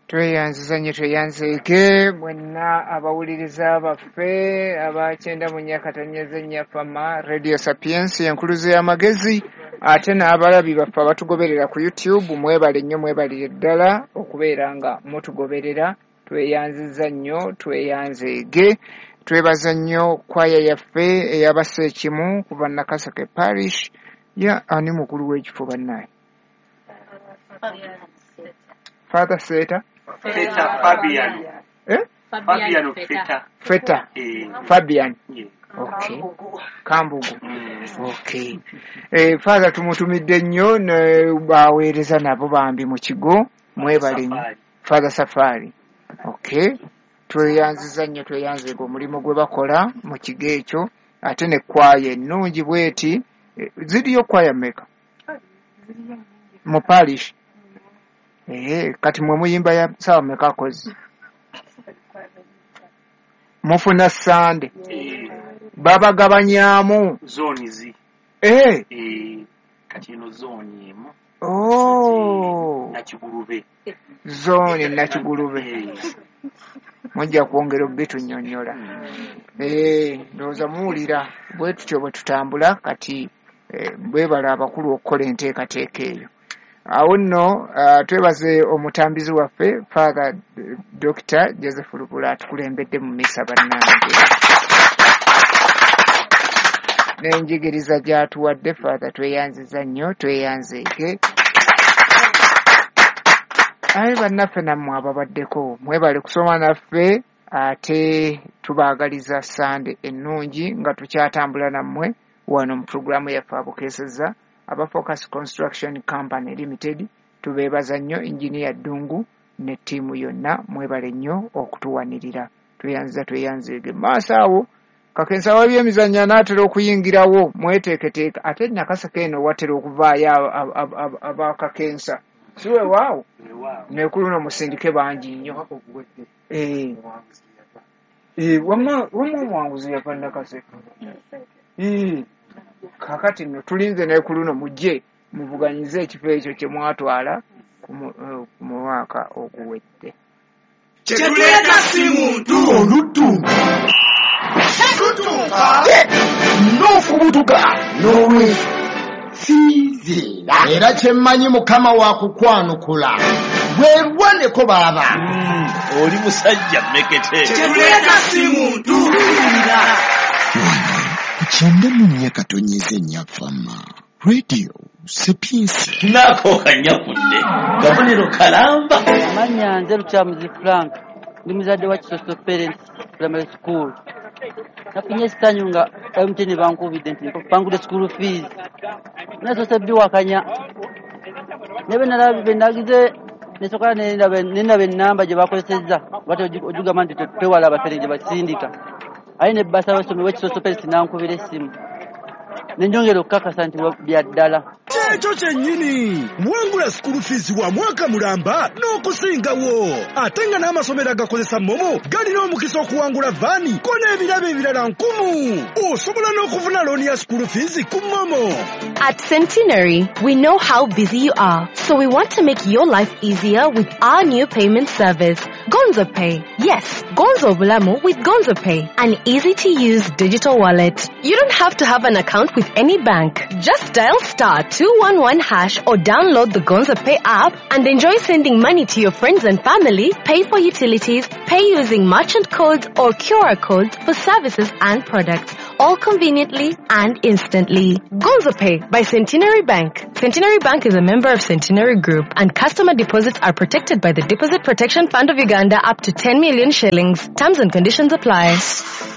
tweyanziza nnyo tweyanzeeke mwenna abawuliriza baffe abakyenda mu nyakatonyeza ennyafama Radio Sapiens enkuluze y'amagezi ate n'abalabi baffe abatugoberera ku YouTube mwebale nnyo mwebalire ddala okubeera nga mutugoberera tweyanziza nnyo tweyanzeege twebaza nnyo kwaya yaffe ey'abaseekimu kuva Nakaseke Parish ani mukulu w'ekifo bannaye Father Seta Fabian. Fabian Feta. Fabian. Okay. Kambugu. Okay. Father tumutumidde nnyo baweereza nabo bambi mu kigo mwebale nnyo. Father Safari. Okay. Tweyanziza nnyo tweyanzeeko omulimu gwe bakola mu kigo ekyo ate ne kwaya ennungi bweti ziriyo kwaya mmeka mu parish. Kati mwe muyimba ya sawa mmeka kozi mufuna Sande babagabanyamu zoni zi kati eno zoni emu nakigulube zoni nakigulube mujja kwongera obitunnyonnyola ndowooza muwulira bwe tutyo bwe tutambula kati bwebala abakulu okukola enteekateeka eyo awo nno twebaze omutambizi waffe Father Dr. Joseph Lubula atukulembedde mu misa bannange n'enjigiriza gy'atuwadde Father tweyanziza nnyo tweyanzeeke aye bannaffe nammwe ababaddeko mwebale kusoma naffe ate tubaagaliza Sande ennungi nga tukyatambula nammwe wano mu puroguramu yaffe abukeeseza aba Focus Construction Company Limited tubeebaza nnyo Engineer Dungu ne ttiimu yonna mwebale nnyo okutuwanirira tweyanzeege maaso awo kakensa w'ebyemizannyo anaatera okuyingirawo mweteeketeeka ate Nakaseke eno watera okuvaayo abakakensa si weewaawo nekulu no musindike bangi nnyo wamma omuwanguzi yava Nakaseke kakati nno tulinze nekulu no mujje muvuganyize ekifo ekyo kye mwatwala ku mwaka oguwedde kyetuleeta si muntu oluddu tutuuka n'ofubutuka n'olwefiizira era kyemmanyi Mukama wa kukwanukula bwerwaneko baaba oli musajja mmekete kyetuleeta si muntu Kyenda mu nyakatonyeza ennyafama Radio Sapiens nako kanyakudde gabonero kalamba amanya nze Lukyamuzi Frank ndi muzadde wa Kisoso Parents Primary School nafunye esitanyu nga MTN bankubidde nti bangudde school fees nasoose biwakanya nebe nalabe nagize nesokola nenaba ennamba gye bakozesezza bate ojugamba nti tewala abafere gye basindika aye ne basa basome w'Ekisoso Parents nankubira essimu nenjongera okukakasa nti bya ddala ekyo kyennyini wangula school fees wa mwaka mulamba n'okusingawo ate nga n'amasomero agakozesa momo galina omukisa okuwangula vaani ko n'ebirabo ebirala 1,000 osobola n'okufuna looni ya school fees ku momo. At Centenary, we know how busy you are, so we want to make your life easier with our new payment service, Gonzo Pay. Yes, Gonzo Bulamu with Gonzo Pay, an easy-to-use digital wallet. You don't have to have an account with any bank. Just dial *211# or download the Gonzo Pay app and enjoy sending money to your friends and family, pay for utilities, pay using merchant codes or QR codes for services and products, all conveniently and instantly. Gonzo Pay by Centenary Bank. Centenary Bank is a member of Centenary Group, and customer deposits are protected by the Deposit Protection Fund of Uganda up to 10 million shillings. Terms and conditions apply.